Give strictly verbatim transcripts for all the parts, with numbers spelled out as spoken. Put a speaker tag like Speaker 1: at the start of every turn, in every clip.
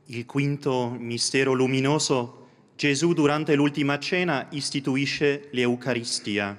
Speaker 1: Il quinto mistero luminoso, Gesù durante l'ultima cena istituisce l'Eucaristia.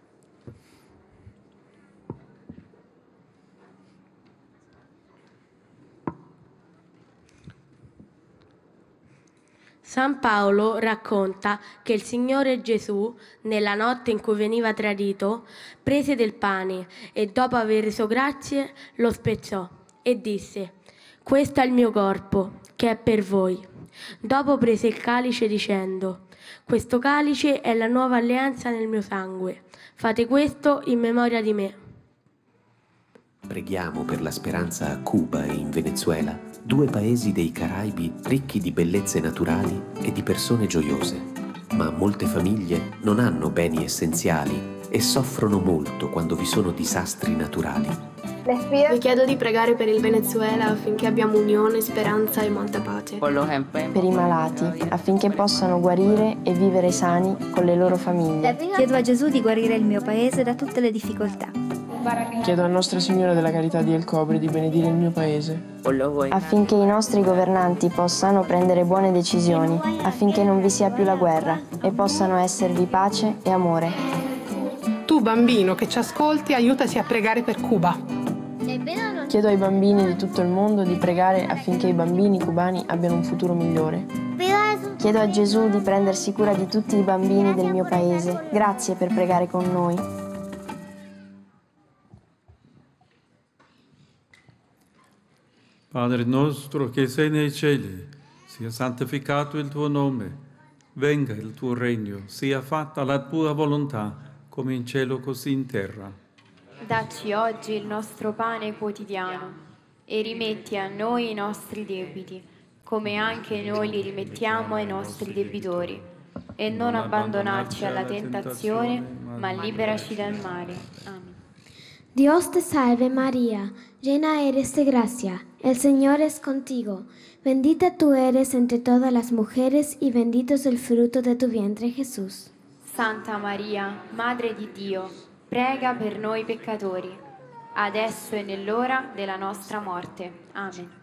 Speaker 2: San Paolo racconta che il Signore Gesù, nella notte in cui veniva tradito, prese del pane e dopo aver reso grazie lo spezzò e disse: «Questo è il mio corpo, che è per voi». Dopo prese il calice dicendo: «Questo calice è la nuova alleanza nel mio sangue. Fate questo in memoria di me».
Speaker 3: Preghiamo per la speranza a Cuba e in Venezuela, due paesi dei Caraibi ricchi di bellezze naturali e di persone gioiose. Ma molte famiglie non hanno beni essenziali e soffrono molto quando vi sono disastri naturali.
Speaker 4: Vi chiedo di pregare per il Venezuela affinché abbiamo unione, speranza e molta pace.
Speaker 5: Per i malati, affinché possano guarire e vivere sani con le loro famiglie.
Speaker 6: Chiedo a Gesù di guarire il mio paese da tutte le difficoltà.
Speaker 7: Chiedo a Nostra Signora della Carità di El Cobre di benedire il mio paese.
Speaker 5: Affinché i nostri governanti possano prendere buone decisioni, affinché non vi sia più la guerra e possano esservi pace e amore.
Speaker 8: Tu, bambino che ci ascolti, aiutaci a pregare per Cuba.
Speaker 5: Chiedo ai bambini di tutto il mondo di pregare affinché i bambini cubani abbiano un futuro migliore. Chiedo a Gesù di prendersi cura di tutti i bambini del mio paese. Grazie per pregare con noi.
Speaker 9: Padre nostro che sei nei cieli, sia santificato il tuo nome, venga il tuo regno, sia fatta la tua volontà, come in cielo così in terra.
Speaker 10: Dacci oggi il nostro pane quotidiano e rimetti a noi i nostri debiti, come anche noi li rimettiamo ai nostri debitori. E non abbandonarci alla tentazione, ma liberaci dal male. Amen.
Speaker 11: Dios te salve María, llena eres de gracia, el Señor es contigo. Bendita tú eres entre todas las mujeres y bendito es el fruto de tu vientre Jesús.
Speaker 10: Santa Maria, Madre di Dio, prega per noi peccatori, adesso e nell'ora della nostra morte. Amen.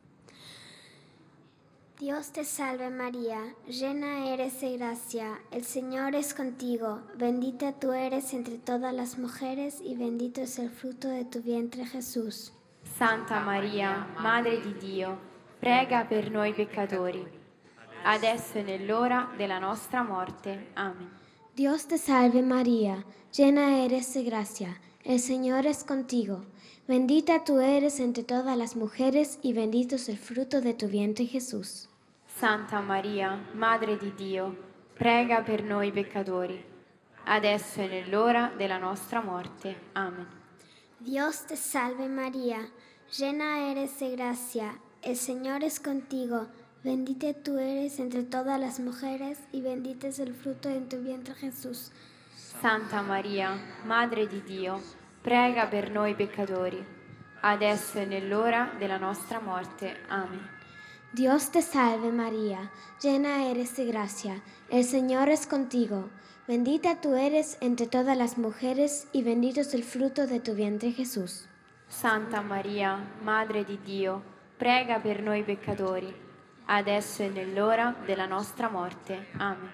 Speaker 11: Dios te salve María, llena eres de gracia, el Señor es contigo. Bendita tú eres entre todas las mujeres y bendito es el fruto de tu vientre Jesús.
Speaker 10: Santa Maria, Madre di Dio, prega per noi peccatori, adesso e nell'ora della nostra morte. Amen.
Speaker 11: Dios te salve María, llena eres de gracia, el Señor es contigo. Bendita tú eres entre todas las mujeres y bendito es el fruto de tu vientre Jesús.
Speaker 10: Santa Maria, Madre di Dio, prega per noi peccatori, adesso e nell'ora della nostra morte. Amen.
Speaker 11: Dios te salve María, llena eres de gracia, el Señor es contigo. Bendita tú eres entre todas las mujeres y bendito es el fruto de tu vientre Jesús.
Speaker 10: Santa Maria, Madre di Dio, prega per noi peccatori, adesso e nell'ora della nostra morte. Amen.
Speaker 11: Dios te salve María, llena eres de gracia, el Señor es contigo. Bendita tú eres entre todas las mujeres y bendito es el fruto de tu vientre Jesús.
Speaker 10: Santa Maria, Madre di Dio, prega per noi peccatori, adesso e nell'ora della nostra morte. Amen.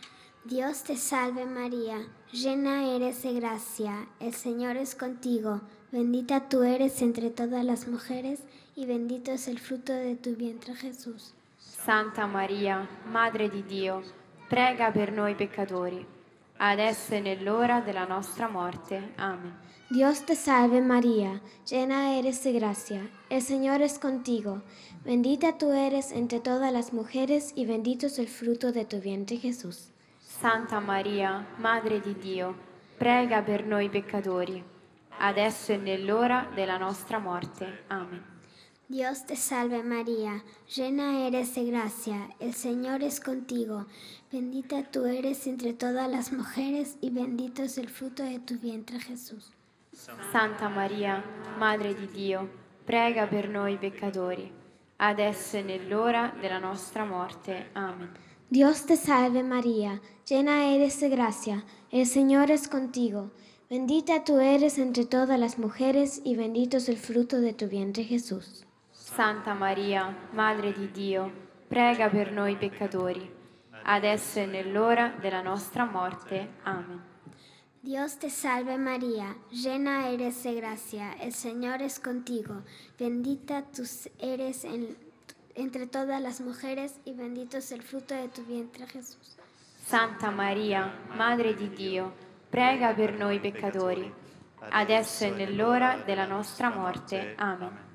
Speaker 11: Dios te salve María, llena eres de gracia, el Señor es contigo. Bendita tú eres entre todas las mujeres y bendito es el fruto de tu vientre Jesús.
Speaker 10: Santa Maria, Madre di Dio, prega per noi peccatori, adesso e nell'ora della nostra morte. Amen.
Speaker 11: Dios te salve María, llena eres de gracia, el Señor es contigo. Bendita tú eres entre todas las mujeres y bendito es el fruto de tu vientre Jesús.
Speaker 10: Santa Maria, Madre di Dio, prega per noi peccatori, adesso e nell'ora della nostra morte. Amen.
Speaker 11: Dios te salve María, llena eres de gracia, el Señor es contigo. Bendita tú eres entre todas las mujeres y bendito es el fruto de tu vientre Jesús.
Speaker 10: Santa Maria, Madre di Dio, prega per noi peccatori, adesso e nell'ora della nostra morte. Amen.
Speaker 11: Dios te salve María, llena eres de gracia, el Señor es contigo. Bendita tú eres entre todas las mujeres y bendito es el fruto de tu vientre Jesús.
Speaker 10: Santa Maria, Madre di Dio, prega per noi peccatori, adesso e nell'ora della nostra morte. Amen.
Speaker 11: Dios te salve María, llena eres de gracia, el Señor es contigo, bendita tú eres en, entre todas las mujeres y bendito es el fruto de tu vientre Jesús.
Speaker 10: Santa Maria, Madre di Dio, prega per noi peccatori, adesso e nell'ora della nostra morte. Amen.